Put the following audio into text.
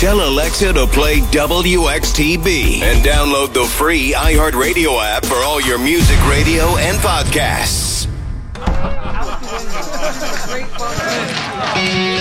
Tell Alexa to play WXTB and download the free iHeartRadio app for all your music, radio, and podcasts.